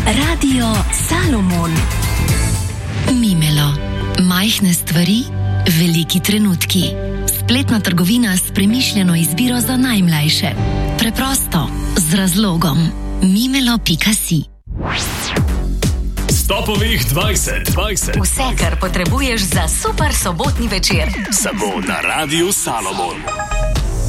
Radio Salomon. Mimelo. Majhne stvari, veliki trenutki. Spletna trgovina s premišljeno izbiro za najmlajše. Preprosto, z razlogom. Mimelo.si. Stopovih 20. Vse, kar potrebuješ za super sobotni večer. Samo na Radiu Salomon.